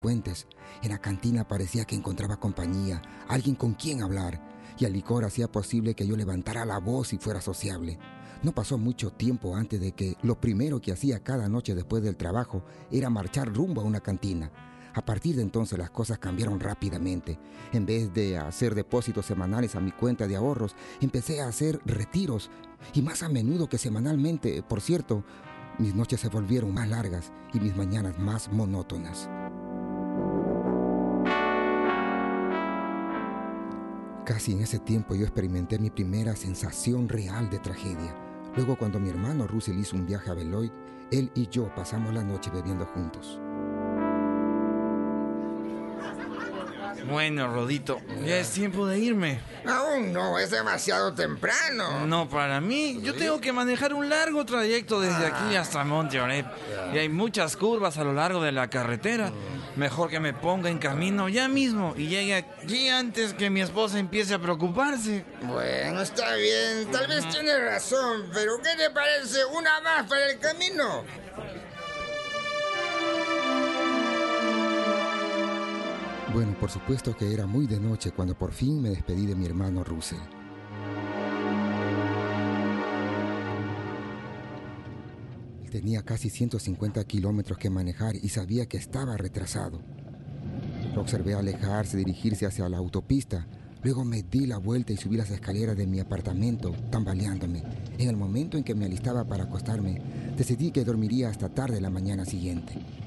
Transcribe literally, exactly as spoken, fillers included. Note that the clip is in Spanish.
Cuentes. En la cantina parecía que encontraba compañía, alguien con quien hablar, y el licor hacía posible que yo levantara la voz y fuera sociable. No pasó mucho tiempo antes de que lo primero que hacía cada noche después del trabajo era marchar rumbo a una cantina. A partir de entonces las cosas cambiaron rápidamente. En vez de hacer depósitos semanales a mi cuenta de ahorros, empecé a hacer retiros, y más a menudo que semanalmente. Por cierto, mis noches se volvieron más largas y mis mañanas más monótonas. Casi en ese tiempo yo experimenté mi primera sensación real de tragedia. Luego, cuando mi hermano Russell hizo un viaje a Beloit, él y yo pasamos la noche bebiendo juntos. Bueno, Rodito, ya es tiempo de irme. Aún no, es demasiado temprano. No, para mí, yo tengo que manejar un largo trayecto desde aquí hasta Monte Oreb. Y hay muchas curvas a lo largo de la carretera. Mejor que me ponga en camino ya mismo y llegue aquí antes que mi esposa empiece a preocuparse. Bueno, está bien, tal vez tienes razón, pero ¿qué te parece una más para el camino? Bueno, por supuesto que era muy de noche cuando por fin me despedí de mi hermano Russell. Tenía casi ciento cincuenta kilómetros que manejar y sabía que estaba retrasado. Lo observé alejarse, dirigirse hacia la autopista. Luego me di la vuelta y subí las escaleras de mi apartamento, tambaleándome. En el momento en que me alistaba para acostarme, decidí que dormiría hasta tarde la mañana siguiente.